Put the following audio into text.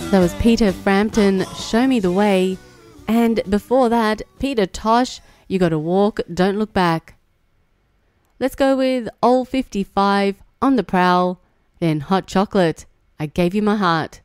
That was Peter Frampton, Show Me the Way. And before that, Peter Tosh, You Gotta Walk, Don't Look Back. Let's go with Old 55, On the Prowl. Then Hot Chocolate, I Gave You My Heart.